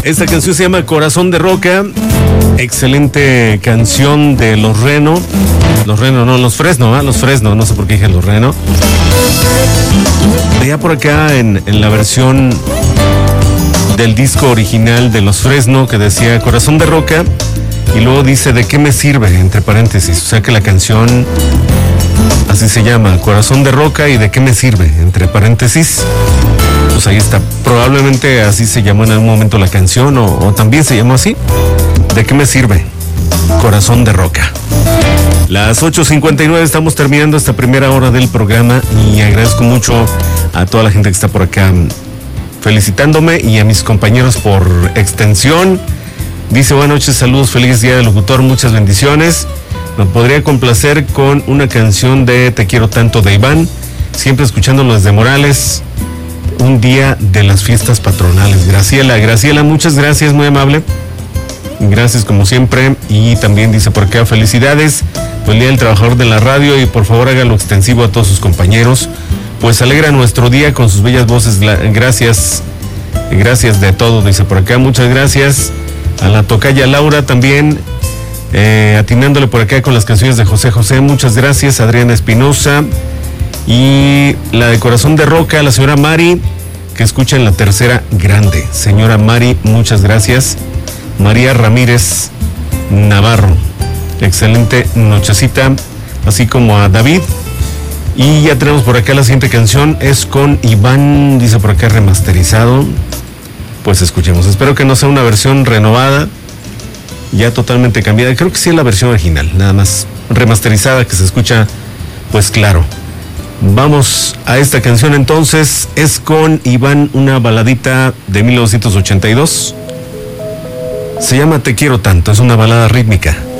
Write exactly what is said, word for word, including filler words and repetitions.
Esta canción se llama Corazón de Roca. Excelente canción de Los Reno. Los Reno, no, Los Fresno, ¿eh? Los Fresno, no sé por qué dije Los Reno. Veía por acá en, en la versión del disco original de Los Fresno que decía Corazón de Roca y luego dice ¿de qué me sirve? Entre paréntesis, o sea que la canción así se llama, Corazón de Roca y ¿de qué me sirve? Entre paréntesis. Pues ahí está, probablemente así se llamó en algún momento la canción o, o también se llamó así. ¿De qué me sirve? Corazón de Roca. Las ocho cincuenta y nueve, estamos terminando esta primera hora del programa y agradezco mucho a toda la gente que está por acá felicitándome y a mis compañeros por extensión. Dice buenas noches, saludos, feliz día del locutor, muchas bendiciones. Me podría complacer con una canción de Te quiero tanto de Iván, siempre escuchándolo desde Morales, un día de las fiestas patronales. Graciela, Graciela, muchas gracias, muy amable. Gracias como siempre. Y también dice por acá, felicidades por el Día del Trabajador de la Radio y por favor hágalo extensivo a todos sus compañeros, pues alegra nuestro día con sus bellas voces. Gracias, gracias de todo, dice por acá, muchas gracias. A la tocaya Laura también, eh, atinándole por acá con las canciones de José José, muchas gracias. Adriana Espinosa y la de Corazón de Roca, la señora Mari, que escucha en la tercera grande. Señora Mari, muchas gracias. María Ramírez Navarro, excelente nochecita, así como a David. Y ya tenemos por acá la siguiente canción, es con Iván, dice por acá remasterizado. Pues escuchemos, espero que no sea una versión renovada, ya totalmente cambiada, creo que sí es la versión original, nada más remasterizada que se escucha pues claro. Vamos a esta canción entonces, es con Iván, una baladita de mil novecientos ochenta y dos. Se llama Te quiero tanto, es una balada rítmica.